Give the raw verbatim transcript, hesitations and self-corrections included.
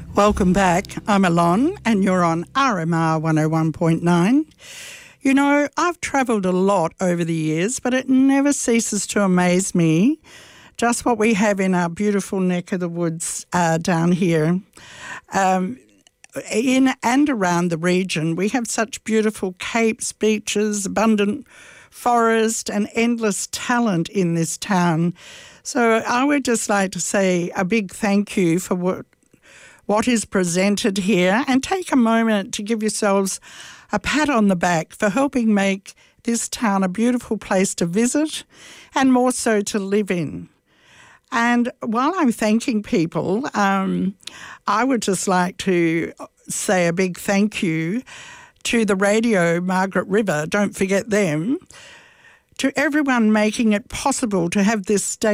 Welcome back. I'm Alon and you're on R M R one oh one point nine. You know, I've travelled a lot over the years, but it never ceases to amaze me just what we have in our beautiful neck of the woods uh, down here. Um, in and around the region, we have such beautiful capes, beaches, abundant forest and endless talent in this town. So I would just like to say a big thank you for what what is presented here, and take a moment to give yourselves a pat on the back for helping make this town a beautiful place to visit and more so to live in. And while I'm thanking people, um, I would just like to say a big thank you to the radio Margaret River, don't forget them, to everyone making it possible to have this station